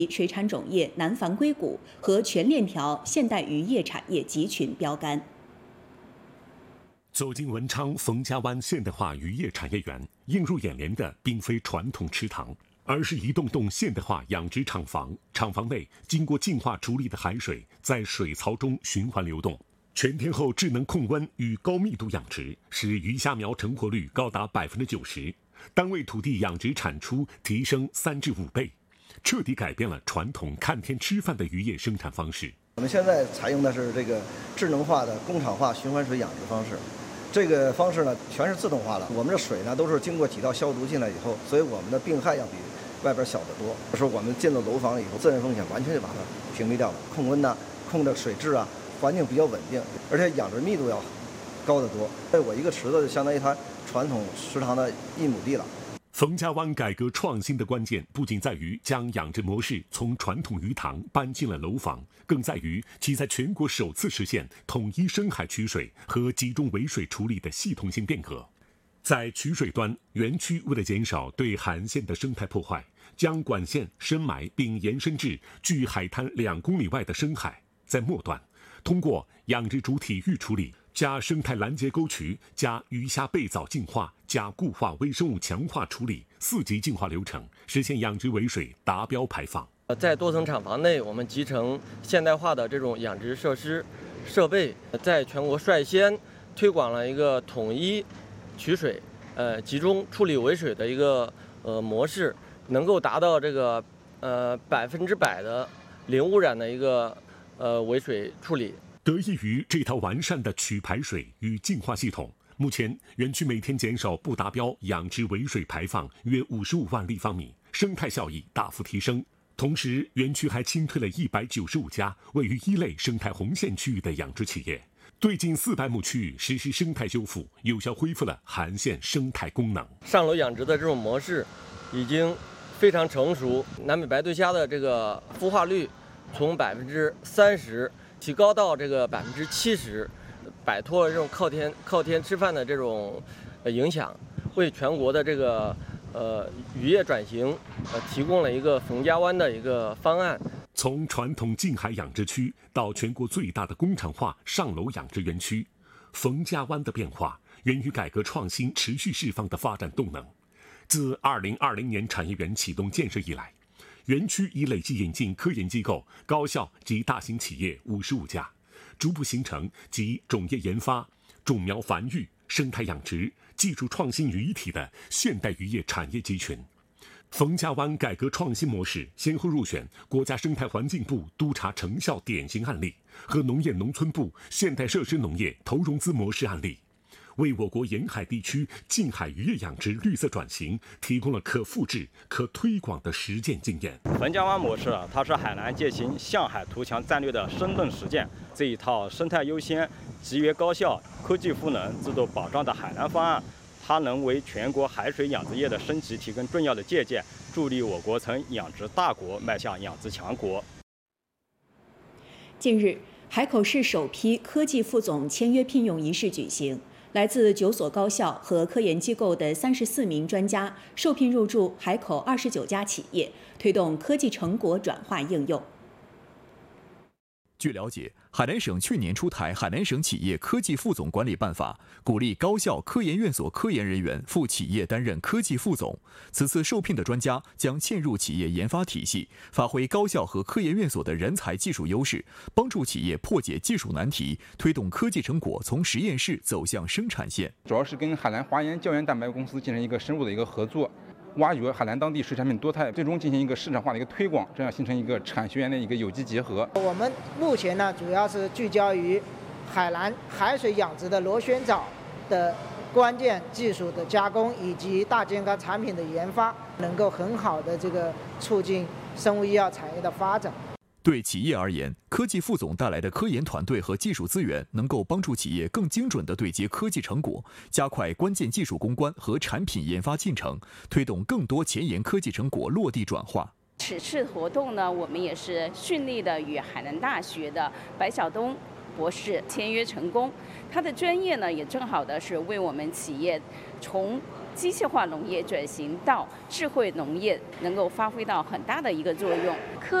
水产种业南繁硅谷和全链条现代渔业产业集群标杆。 走进文昌冯家湾现代化渔业产业园，映入眼帘的并非传统池塘，而是一栋栋现代化养殖厂房。厂房内经过净化处理的海水在水槽中循环流动，全天候智能控温与高密度养殖，使鱼虾苗成活率高达90%，单位土地养殖产出提升3至5倍，彻底改变了传统看天吃饭的渔业生产方式。 我们现在采用的是这个智能化的工厂化循环水养殖方式。这个方式呢，全是自动化的。我们的水呢，都是经过几道消毒进来以后，所以我们的病害要比外边小得多。这时候我们进了楼房以后，自然风险完全就把它屏蔽掉了。控温呐，控的水质啊，环境比较稳定，而且养殖密度要高得多。我一个池子就相当于它传统池塘的1亩地了。 冯家湾改革创新的关键不仅在于将养殖模式从传统鱼塘搬进了楼房，更在于其在全国首次实现统一深海取水和集中尾水处理的系统性变革。在取水端，园区为了减少对海岸线的生态破坏，将管线深埋并延伸至距海滩2公里外的深海。在末端，通过养殖主体预处理加生态拦截沟渠加鱼虾被藻净化加固化微生物强化处理4级净化流程，实现养殖尾水达标排放。 在多层厂房内，我们集成现代化的这种养殖设施设备，在全国率先推广了一个统一取水、集中处理尾水的一个模式，能够达到这个100%的零污染的一个尾水处理。 得益于这套完善的取排水与净化系统，目前园区每天减少不达标养殖尾水排放约55万立方米，生态效益大幅提升。同时，园区还清退了195家位于1类生态红线区域的养殖企业，对近400亩区域实施生态修复，有效恢复了海岸线生态功能。 上楼养殖的这种模式已经非常成熟，南美白对虾的这个孵化率从30%提高到这个70%，摆脱了这种靠天吃饭的这种影响，为全国的这个渔业转型提供了一个冯家湾的一个方案。 从传统近海养殖区到全国最大的工厂化上楼养殖园区，冯家湾的变化源于改革创新持续释放的发展动能。自2020年产业园启动建设以来，园区已累计引进科研机构、高校及大型企业55家，逐步形成集种业研发、种苗繁育、生态养殖、技术创新于一体的现代渔业产业集群。冯家湾改革创新模式先后入选国家生态环境部督查成效典型案例和农业农村部现代设施农业投融资模式案例，为我国沿海地区近海渔业养殖绿色转型提供了可复制、可推广的实践经验。 冯家湾模式，它是海南践行向海图强战略的生动实践。这一套生态优先、集约高效、科技赋能、制度保障的海南方案，它能为全国海水养殖业的升级提供重要的借鉴，助力我国从养殖大国迈向养殖强国。 近日，海口市首批科技副总签约聘用仪式举行。来自9所高校和科研机构的34名专家受聘入驻海口29家企业，推动科技成果转化应用。 据了解，海南省去年出台《海南省企业科技副总管理办法》，鼓励高校、科研院所科研人员赴企业担任科技副总。此次受聘的专家将嵌入企业研发体系，发挥高校和科研院所的人才技术优势，帮助企业破解技术难题，推动科技成果从实验室走向生产线。 主要是跟海南华研胶原蛋白公司进行一个深入的一个合作，挖掘海南当地水产品多态，最终进行一个市场化的一个推广，这样形成一个产学研的一个有机结合。 我们目前呢，主要是聚焦于海南海水养殖的螺旋藻的关键技术的加工以及大健康产品的研发，能够很好的促进生物医药产业的发展。 对企业而言，科技副总带来的科研团队和技术资源，能够帮助企业更精准地对接科技成果，加快关键技术攻关和产品研发进程，推动更多前沿科技成果落地转化。 此次活动呢，我们也是顺利的与海南大学的白晓东博士签约成功。他的专业呢，也正好的是为我们企业从机械化农业转型到智慧农业能够发挥到很大的一个作用。